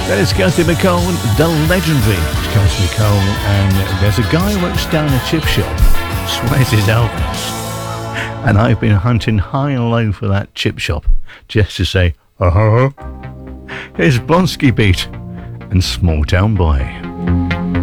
There's Kirsty MacColl, the legendary Kirsty MacColl, and there's a guy who works down a chip shop, swears he's Elvis, and I've been hunting high and low for that chip shop just to say, Here's Blonsky Beat and Small Town Boy.